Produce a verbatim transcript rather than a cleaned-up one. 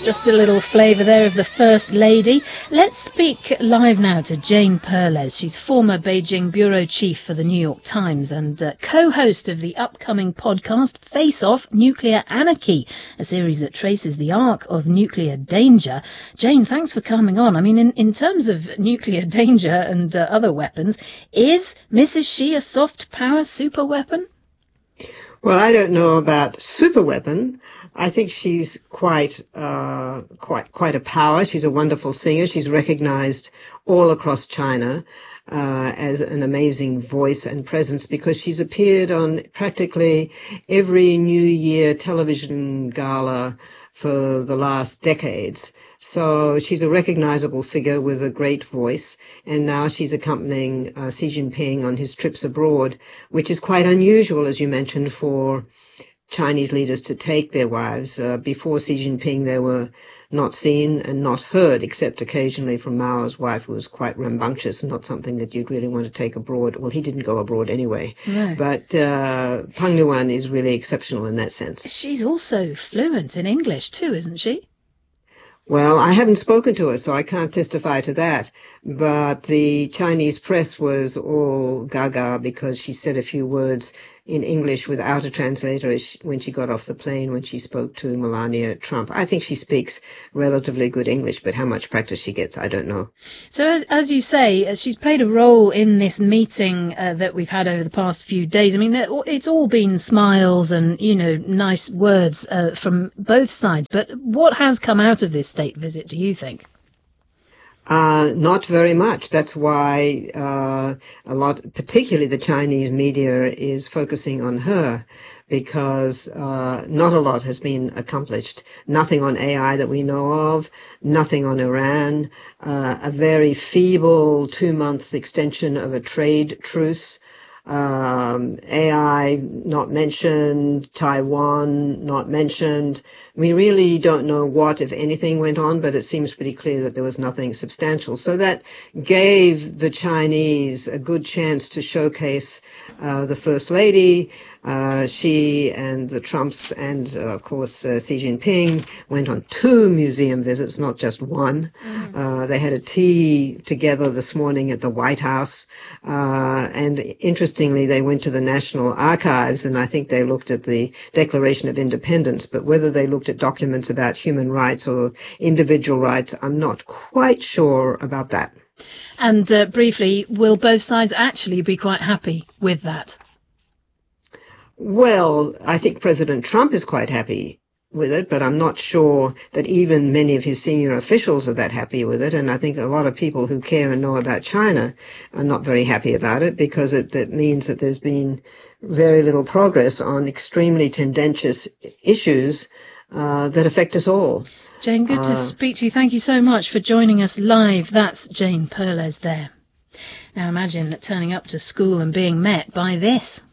Just a little flavour there of the First Lady. Let's speak live now to Jane Perlez. She's former Beijing bureau chief for the New York Times and uh, co-host of the upcoming podcast Face Off Nuclear Anarchy, a series that traces the arc of nuclear danger. Jane, thanks for coming on. I mean, in, in terms of nuclear danger and uh, other weapons, is Missus Xi a soft power super weapon? Well, I don't know about super weapon. I think she's quite, uh, quite, quite a power. She's a wonderful singer. She's recognized all across China uh, as an amazing voice and presence because she's appeared on practically every New Year television gala for the last decades. So she's a recognizable figure with a great voice, and now she's accompanying uh, Xi Jinping on his trips abroad, which is quite unusual, as you mentioned, for Chinese leaders to take their wives. Uh, before Xi Jinping, they were not seen and not heard, except occasionally from Mao's wife, who was quite rambunctious and not something that you'd really want to take abroad. Well, he didn't go abroad anyway. No. But uh, Peng Liyuan is really exceptional in that sense. She's also fluent in English too, isn't she? Well, I haven't spoken to her, so I can't testify to that. But the Chinese press was all gaga because she said a few words in English without a translator when she got off the plane, when she spoke to Melania Trump. I think she speaks relatively good English, but how much practice she gets, I don't know. So as, as you say, she's played a role in this meeting uh, that we've had over the past few days. I mean, it's all been smiles and, you know, nice words uh, from both sides. But what has come out of this state visit, do you think? Uh, not very much. That's why uh, a lot, particularly the Chinese media, is focusing on her, because uh, not a lot has been accomplished. Nothing on A I that we know of, nothing on Iran, uh, a very feeble two-month extension of a trade truce. Um, A I not mentioned, Taiwan not mentioned. We really don't know what, if anything, went on, but it seems pretty clear that there was nothing substantial. So that gave the Chinese a good chance to showcase uh, the First Lady. Uh, she and the Trumps and, uh, of course, uh, Xi Jinping went on two museum visits, not just one. Mm. Uh, they had a tea together this morning at the White House. Uh, and interestingly, they went to the National Archives, and I think they looked at the Declaration of Independence. But whether they looked at documents about human rights or individual rights, I'm not quite sure about that. And uh, briefly, will both sides actually be quite happy with that? Well, I think President Trump is quite happy with it, but I'm not sure that even many of his senior officials are that happy with it. And I think a lot of people who care and know about China are not very happy about it, because it, it means that there's been very little progress on extremely tendentious issues uh, that affect us all. Jane, good uh, to speak to you. Thank you so much for joining us live. That's Jane Perlez there. Now imagine turning up to school and being met by this.